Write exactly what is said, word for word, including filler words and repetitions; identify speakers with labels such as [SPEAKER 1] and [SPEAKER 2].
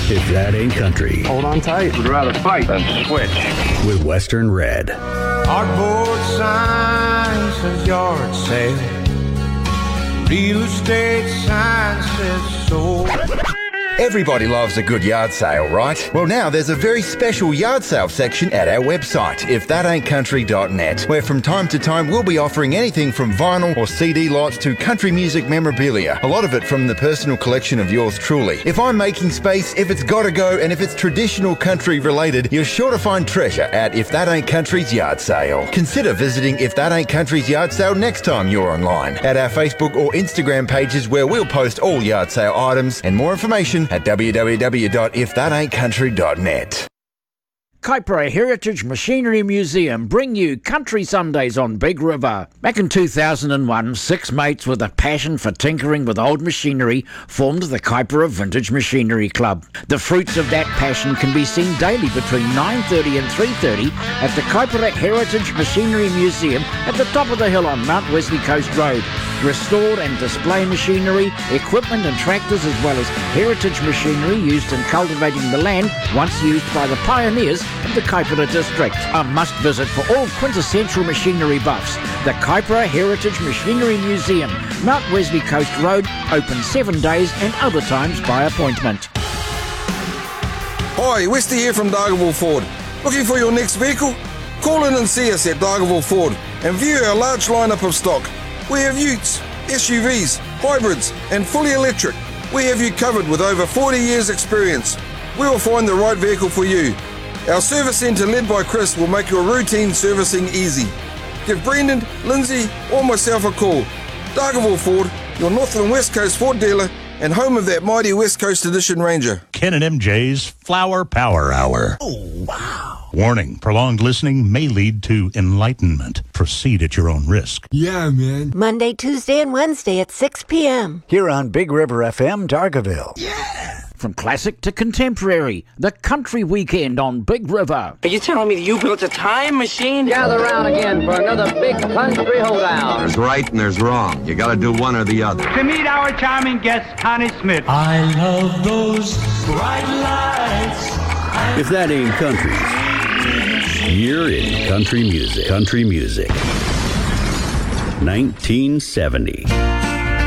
[SPEAKER 1] If that ain't country.
[SPEAKER 2] Hold on tight.
[SPEAKER 3] Would rather fight than switch.
[SPEAKER 1] With Western Red.
[SPEAKER 4] Cardboard sign says yard sale. Real estate sign says sold.
[SPEAKER 5] Everybody loves a good yard sale, right? Well, now there's a very special yard sale section at our website, if that ain't country dot net, where from time to time we'll be offering anything from vinyl or C D lots to country music memorabilia, a lot of it from the personal collection of yours truly. If I'm making space, if it's gotta go, and if it's traditional country related, you're sure to find treasure at If That Ain't Country's yard sale. Consider visiting If That Ain't Country's yard sale next time you're online, at our Facebook or Instagram pages where we'll post all yard sale items, and more information at w w w dot if that ain't country dot net.
[SPEAKER 6] Kaipara Heritage Machinery Museum bring you Country Sundays on Big River. Back in two thousand one, six mates with a passion for tinkering with old machinery formed the Kaipara Vintage Machinery Club. The fruits of that passion can be seen daily between nine thirty and three thirty at the Kaipara Heritage Machinery Museum at the top of the hill on Mount Wesley Coast Road. Restored and display machinery, equipment and tractors, as well as heritage machinery used in cultivating the land once used by the pioneers of the Kaipara district. A must-visit for all quintessential machinery buffs. The Kaipara Heritage Machinery Museum, Mount Wesley Coast Road, open seven days and other times by appointment.
[SPEAKER 7] Hi, Westy here from Dargaville Ford. Looking for your next vehicle? Call in and see us at Dargaville Ford and view our large lineup of stock. We have utes, S U Vs, hybrids and fully electric. We have you covered with over forty years experience. We will find the right vehicle for you. Our service centre led by Chris will make your routine servicing easy. Give Brendan, Lindsay or myself a call. Dargaville Ford, your North and West Coast Ford dealer and home of that mighty West Coast Edition Ranger.
[SPEAKER 8] Ken and M J's Flower Power Hour.
[SPEAKER 6] Oh, wow.
[SPEAKER 8] Warning, prolonged listening may lead to enlightenment. Proceed at your own risk.
[SPEAKER 9] Yeah, man.
[SPEAKER 10] Monday, Tuesday, and Wednesday at six p.m.
[SPEAKER 1] Here on Big River F M, Dargaville.
[SPEAKER 6] Yeah! From classic to contemporary, the Country Weekend on Big River.
[SPEAKER 11] Are you telling me that you built a time machine?
[SPEAKER 12] Gather round again for another big country holdout.
[SPEAKER 13] There's right and there's wrong. You gotta do one or the other.
[SPEAKER 14] To meet our charming guest, Connie Smith.
[SPEAKER 15] I love those bright lights.
[SPEAKER 1] If that ain't country, you're in country music. Country music. nineteen seventy.